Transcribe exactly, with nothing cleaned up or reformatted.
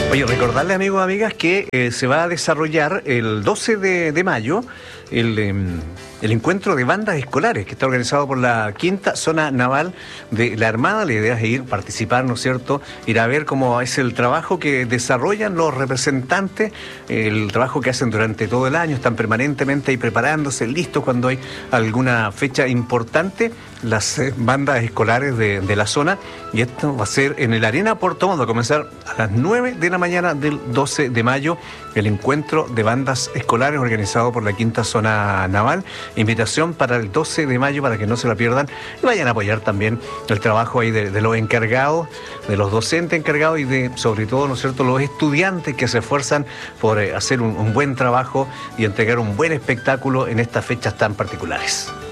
Oye, recordarle, amigos y amigas, que eh, se va a desarrollar el doce de mayo el, eh, el encuentro de bandas escolares que está organizado por la quinta Zona Naval de la Armada. La idea es ir, participar, ¿no es cierto?, ir a ver cómo es el trabajo que desarrollan los representantes, el trabajo que hacen durante todo el año, están permanentemente ahí preparándose, listos cuando hay alguna fecha importante, las eh, bandas escolares de, de la zona, y esto va a ser en el Arena Puerto Montt, va a comenzar a las nueve de la mañana del doce de mayo, el encuentro de bandas escolares organizado por la quinta Zona Naval. Invitación para el doce de mayo para que no se la pierdan y vayan a apoyar también el trabajo ahí de, de los encargados, de los docentes encargados y de, sobre todo, ¿no es cierto?, los estudiantes que se esfuerzan por eh, hacer un, un buen trabajo y entregar un buen espectáculo en estas fechas tan particulares.